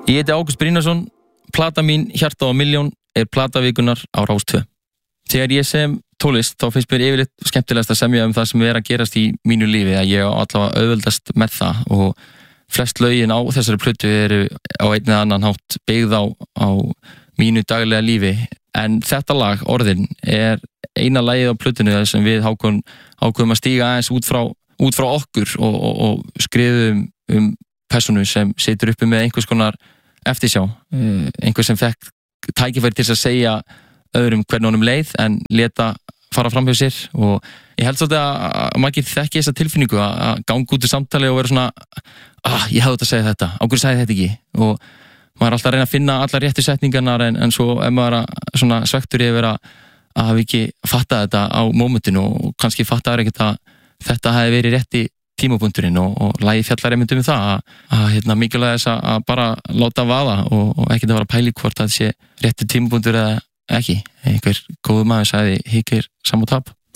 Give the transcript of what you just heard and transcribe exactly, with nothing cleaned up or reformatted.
Ég heiti Ágúst Brynjarsson, plata mín Hjarta á milljón er plata vikunnar á Rás tvö. Þegar ég sem tólist þá finnst mér yfirleitt skemmtilegast að semja um það sem er að gerast í mínu lífi, að ég á allavega auðveldast með það og flest lögin á þessari plötu eru á einn eða annan hátt byggð á, á mínu daglega lífi, en þetta lag, Orðin, er eina lagið á plötunni sem við ákveðum, ákveðum að stíga aðeins út frá, út frá okkur og, og, og skrifum um persónu sem situr uppi með einhvers konar eftirsjá, einhver sem fekk tækifæri til að segja öðrum hvernig honum leið en leta fara fram hjá sér, og ég held svolítið að margir þekki þessa tilfinningu að ganga út úr samtali og vera svona ah, ég hefði þetta að segja þetta, á hverju sagði þetta ekki, og maður er alltaf að reyna að finna allar réttu setningarnar en, en svo er maður að svona svektur yfir að að hafa ekki fattað þetta á mómentinu og kannski fattaður ekkert að þetta hefði verið rétti tímapunkturinn og, og lagið fjallar einmitt um það að, að hérna, mikilvægt þess að bara láta vaða og, og ekkert að vera pæli hvort það sé rétti tímapunktur eða ekki. Einhver góður maður sagði hikir sam og tap.